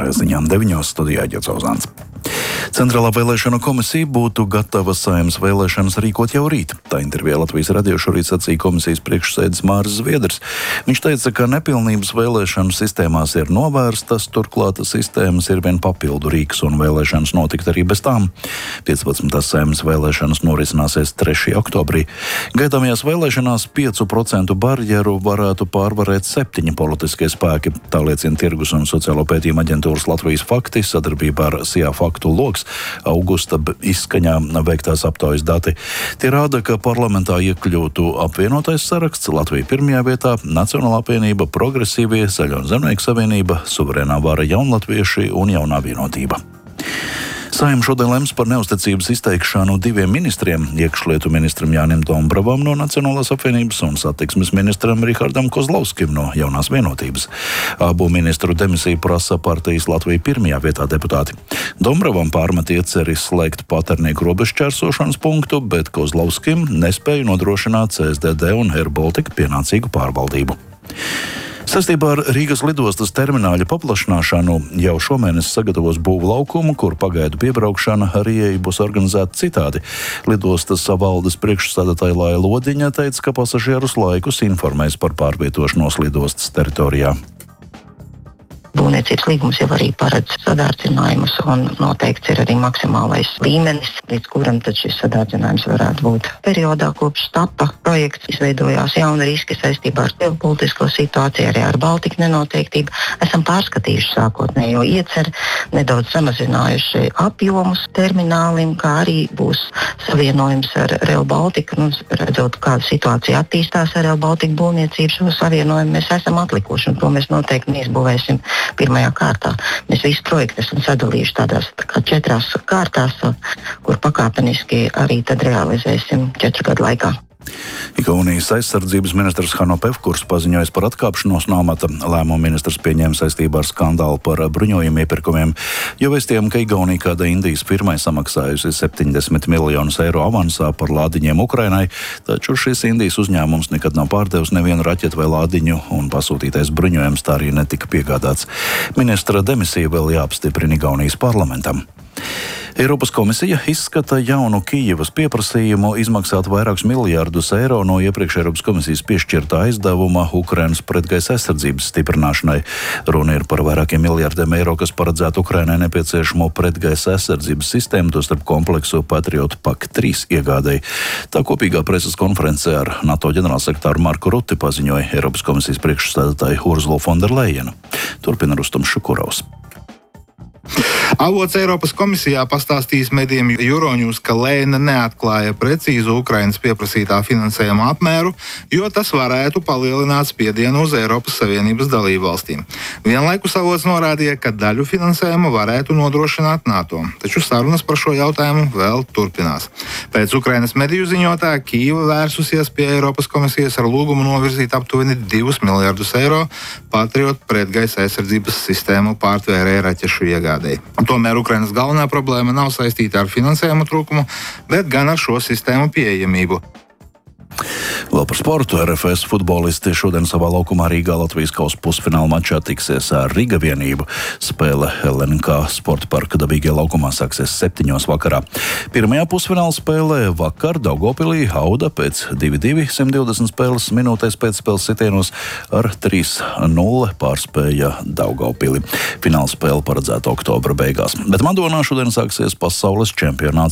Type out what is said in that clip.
ziņām 9. studijā Ģecovzāns. Centrālā vēlēšanu komisija būtu gatava Saeimas vēlēšanas rīkot jau rīt. Tā intervijā Latvijas radio šorīt sacīja komisijas priekšsēdis Māris Zviedrs. Viņš teica, ka nepilnības vēlēšanu sistēmās ir novērstas, turklāt sistēmas ir vien papildu rīks un vēlēšanas notikt arī bez tām. 15. Saeimas vēlēšanas norisināsies 3. oktobrī. Gaidāmajās vēlēšanās 5% barjeru varētu pārvarēt 7 politiskie spēki. Tā liecina Tirgus un sociālo pētījumu aģentūras Latvijas fakti sadarbībā ar SIA faktu loks augusta izskaņā veiktās aptaujas dati. Tie rāda, ka parlamentā iekļūtu apvienotais saraksts, Latvija 1. vietā, Nacionālā apvienība, Progresīvie, Zaļo un Zemnieku savienība, Suverēnā vara Jaunlatvieši un Jaunā vienotība. Saeima šodien lems par neuzticības izteikšanu 2 ministriem - iekšlietu ministram Jānim Dombravam no Nacionālās apvienības un satiksmes ministram Rihardam Kozlovskim no Jaunās vienotības. Abu ministru demisiju prasa partijas Latvija 1. vietā deputāti. Dombravam pārmet ieceri slēgt Paternieku robežšķērsošanas punktu, bet Kozlovskim nespēja nodrošināt CSDD un Air Baltica pienācīgu pārvaldību. Saistībā ar Rīgas lidostas termināļa paplašināšanu jau šomēnes sagatavos būvlaukumu, kur pagaidu piebraukšana ar ieeju būs organizēta citādi. Lidostas valdes priekšsēdētāja Laja Lodiņa teica, ka pasažierus laikus informēs par pārvietošanos lidostas teritorijā. Būvniecības līgums jau arī paredz sadārdzinājumus un noteikts ir arī maksimālais līmenis, līdz kuram tad šis sadārdzinājums varētu būt. Periodā kopš tapa projekts izveidojās jauni riski saistībā ar ģeopolitisko situāciju, arī ar Baltiku nenoteiktību. Esam pārskatījuši sākotnējo ieceri, nedaudz samazinājuši apjomus terminālim, kā arī būs savienojums ar Rail Baltica. Redzot, kāda situācija attīstās ar Rail Baltica būvniecību, šo savienojumu mēs esam atlikuši un to mēs noteikti neizbūvēsim pirmajā kārtā. Mēs visu projektu esam sadalījuši tādās 4 kārtās, kur pakāpeniski arī tad realizēsim 4 gadu laikā. Igaunijas aizsardzības ministrs Hanno Pevkurs paziņoja par atkāpšanos no amata. Lēmumu ministrs pieņēma saistībā ar skandālu par bruņojumu iepirkumiem, jo vēstījām, ka Igaunija kāda Indijas firmai samaksājusi 70 miljonus eiro avansā par lādiņiem Ukrainai, taču šis Indijas uzņēmums nekad nav pārdevis nevienu raķetu vai lādiņu, un pasūtītais bruņojums tā arī netika piegādāts. Ministra demisija vēl jāapstiprina Igaunijas parlamentam. Eiropas komisija izskata jaunu Kijevas pieprasījumu izmaksāt vairākus miljārdus eiro no iepriekš Eiropas komisijas piešķirtā aizdevuma Ukrainas pretgaisa aizsardzības stiprināšanai. Runa ir par vairākiem miljārdiem eiro, kas paredzētu Ukrainai nepieciešamo pretgaisa aizsardzības sistēmu, tostarp kompleksu Patriot PAK-3 iegādēji. Tā kopīgā preses konferencē ar NATO ģenerālsekretāru Marku Rutti paziņoja Eiropas komisijas priekšsēdētāja Ursula von der Leyena. Turpina Rustums Šukurovs. Avots Eiropas komisijā pastāstījis medijiem Euronews, ka Lēna neatklāja precīzu Ukrainas pieprasītā finansējuma apmēru, jo tas varētu palielināt spiedienu uz Eiropas Savienības dalībvalstīm. Vienlaikus avots norādīja, ka daļu finansējuma varētu nodrošināt NATO, taču sarunas par šo jautājumu vēl turpinās. Pēc Ukrainas mediju ziņotā Kijeva vērsusies pie Eiropas komisijas ar lūgumu novirzīt aptuveni 2 miljardus eiro Patriot pretgaisa aizsardzības sistēmu pārtvērēju raķešu iegādēji. Tomēr Ukrainas galvenā problēma nav saistīta ar finansējuma trūkumu, bet gan ar šo sistēmu pieejamību. Vēl par sportu. RFS futbolisti šodien savā laukumā Rīgā Latvijas kausa pusfināla mačā tiksies ar Riga vienību. Spēle LNK sporta parka dabīgajā laukumā sāksies 7 vakarā. Pirmajā pusfināla spēlē vakar Daugavpilī Auda pēc 2-2 120 spēles minūtēs pēc spēles sitienos ar 3-0 pārspēja Daugavpili. Fināla spēle paredzēta oktobra beigās. Bet Madonā šodien sāksies pasaules čempionāts